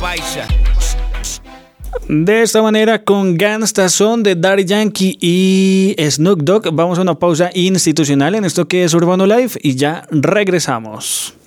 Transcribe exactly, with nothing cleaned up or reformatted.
De esta manera, con Gangsta Son de Daddy Yankee y Snoop Dogg, vamos a una pausa institucional en esto que es Urbano Live y ya regresamos.